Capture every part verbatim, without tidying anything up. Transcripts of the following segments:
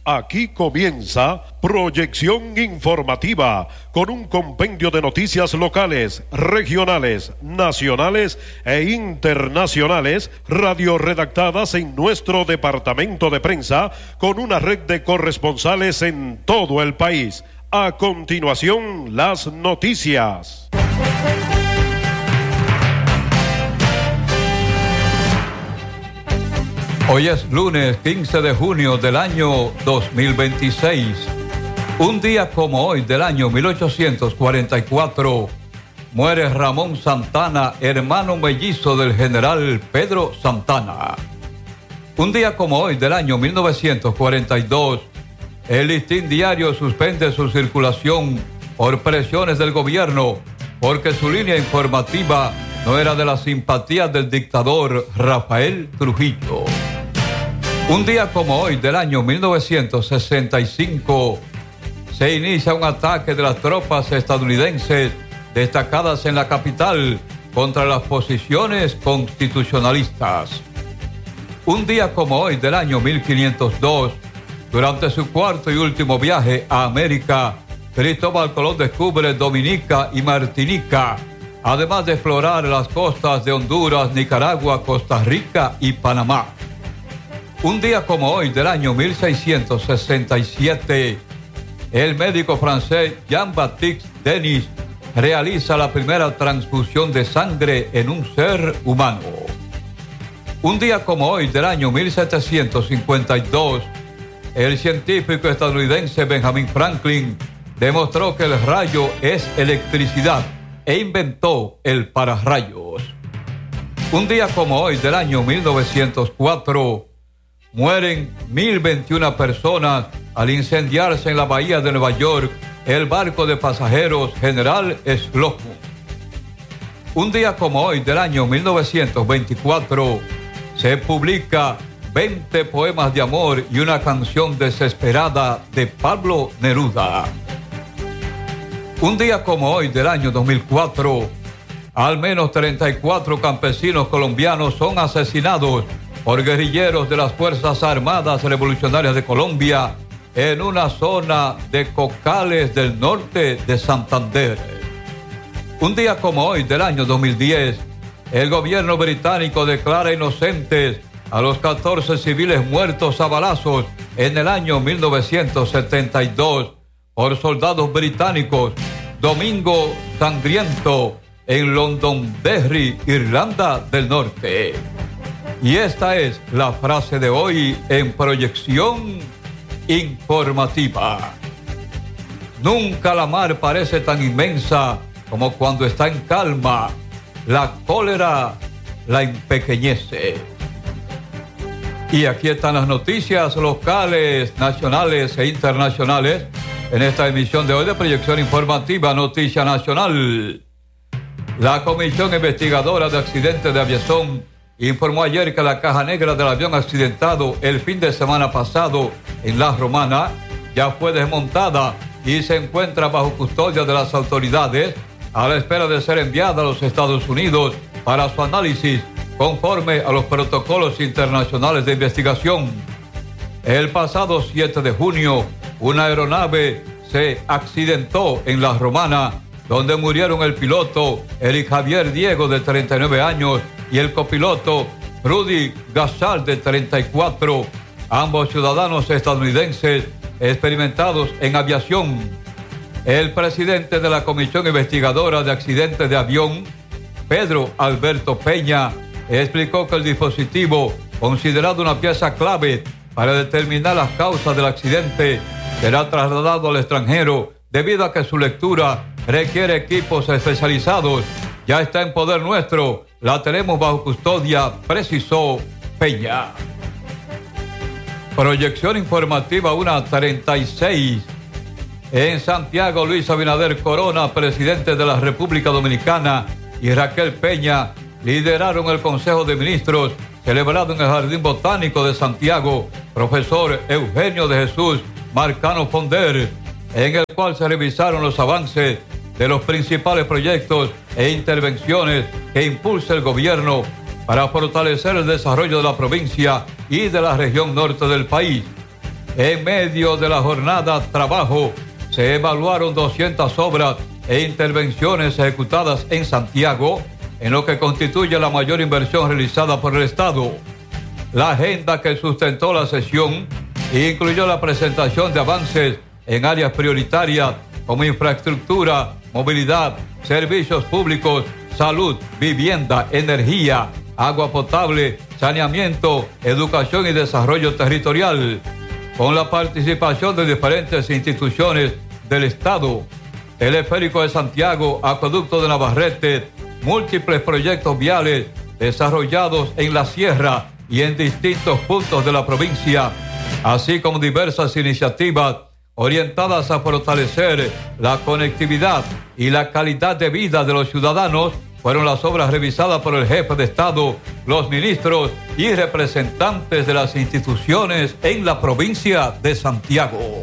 Aquí comienza Proyección Informativa, con un compendio de noticias locales, regionales, nacionales e internacionales, radioredactadas en nuestro departamento de prensa, con una red de corresponsales en todo el país. A continuación, las noticias. Hoy es lunes quince de junio del año dos mil veintiséis. Un día como hoy del año mil ochocientos cuarenta y cuatro, muere Ramón Santana, hermano mellizo del general Pedro Santana. Un día como hoy del año mil novecientos cuarenta y dos, el Listín Diario suspende su circulación por presiones del gobierno, porque su línea informativa no era de las simpatías del dictador Rafael Trujillo. Un día como hoy del año mil novecientos sesenta y cinco, se inicia un ataque de las tropas estadounidenses destacadas en la capital contra las posiciones constitucionalistas. Un día como hoy del año mil quinientos dos, durante su cuarto y último viaje a América, Cristóbal Colón descubre Dominica y Martinica, además de explorar las costas de Honduras, Nicaragua, Costa Rica y Panamá. Un día como hoy del año mil seiscientos sesenta y siete, el médico francés Jean-Baptiste Denis realiza la primera transfusión de sangre en un ser humano. Un día como hoy del año mil setecientos cincuenta y dos, el científico estadounidense Benjamin Franklin demostró que el rayo es electricidad e inventó el pararrayos. Un día como hoy del año mil novecientos cuatro, mueren mil veintiuna personas al incendiarse en la bahía de Nueva York el barco de pasajeros General Slocum. Un día como hoy del año mil novecientos veinticuatro, se publica veinte poemas de amor y una canción desesperada de Pablo Neruda. Un día como hoy del año dos mil cuatro, al menos treinta y cuatro campesinos colombianos son asesinados por guerrilleros de las Fuerzas Armadas Revolucionarias de Colombia en una zona de Cocales del norte de Santander. Un día como hoy del año dos mil diez, el gobierno británico declara inocentes a los catorce civiles muertos a balazos en el año mil novecientos setenta y dos por soldados británicos. Domingo Sangriento en Londonderry, Irlanda del Norte. Y esta es la frase de hoy en Proyección Informativa. Nunca la mar parece tan inmensa como cuando está en calma. La cólera la empequeñece. Y aquí están las noticias locales, nacionales e internacionales en esta emisión de hoy de Proyección Informativa Noticia Nacional. La Comisión Investigadora de Accidentes de Aviación informó ayer que la caja negra del avión accidentado el fin de semana pasado en La Romana ya fue desmontada y se encuentra bajo custodia de las autoridades a la espera de ser enviada a los Estados Unidos para su análisis conforme a los protocolos internacionales de investigación. El pasado siete de junio, una aeronave se accidentó en La Romana, donde murieron el piloto Eric Javier Diego, de treinta y nueve años, y el copiloto Rudy Gazal, de treinta y cuatro, ambos ciudadanos estadounidenses experimentados en aviación. El presidente de la Comisión Investigadora de Accidentes de Avión, Pedro Alberto Peña, explicó que el dispositivo, considerado una pieza clave para determinar las causas del accidente, será trasladado al extranjero debido a que su lectura requiere equipos especializados. Ya está en poder nuestro, la tenemos bajo custodia, precisó Peña. Proyección Informativa una treinta y seis. En Santiago, Luis Abinader Corona, presidente de la República Dominicana, y Raquel Peña lideraron el Consejo de Ministros celebrado en el Jardín Botánico de Santiago, profesor Eugenio de Jesús Marcano Fonder, en el cual se revisaron los avances de los principales proyectos e intervenciones que impulsa el gobierno para fortalecer el desarrollo de la provincia y de la región norte del país. En medio de la jornada trabajo, se evaluaron doscientas obras e intervenciones ejecutadas en Santiago, en lo que constituye la mayor inversión realizada por el Estado. La agenda que sustentó la sesión incluyó la presentación de avances en áreas prioritarias como infraestructura, movilidad, servicios públicos, salud, vivienda, energía, agua potable, saneamiento, educación y desarrollo territorial, con la participación de diferentes instituciones del Estado, Teleférico de Santiago, Acueducto de Navarrete, múltiples proyectos viales desarrollados en la sierra y en distintos puntos de la provincia, así como diversas iniciativas orientadas a fortalecer la conectividad y la calidad de vida de los ciudadanos, fueron las obras revisadas por el jefe de Estado, los ministros y representantes de las instituciones en la provincia de Santiago.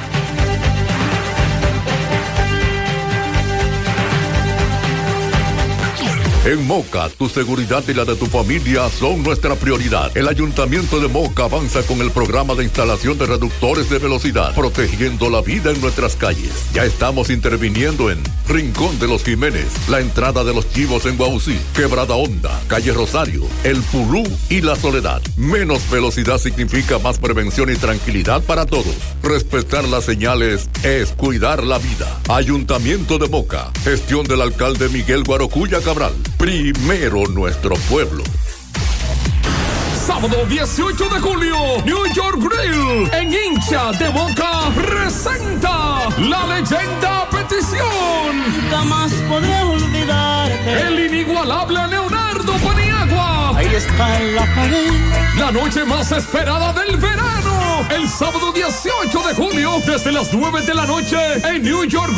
En Moca, tu seguridad y la de tu familia son nuestra prioridad. El Ayuntamiento de Moca avanza con el programa de instalación de reductores de velocidad, protegiendo la vida en nuestras calles. Ya estamos interviniendo en Rincón de los Jiménez, la entrada de los Chivos en Guaucí, Quebrada Honda, Calle Rosario, El Pulú y La Soledad. Menos velocidad significa más prevención y tranquilidad para todos. Respetar las señales es cuidar la vida. Ayuntamiento de Moca, gestión del alcalde Miguel Guarocuya Cabral. Primero nuestro pueblo. Sábado dieciocho de julio, New York Grill, en Hincha de Moca, presenta La Leyenda Petición. Nunca más podré olvidarte. El inigualable Leonardo Paniagua. Ahí está en la pared. La noche más esperada del verano. El sábado dieciocho de julio, desde las nueve de la noche, en New York